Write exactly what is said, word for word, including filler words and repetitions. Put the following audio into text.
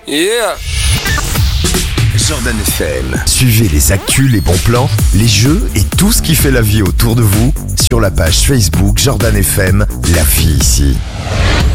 Yeah. Jordan F M. Suivez les actus, les bons plans, les jeux et tout ce qui fait la vie autour de vous sur la page Facebook Jordan F M, la vie ici.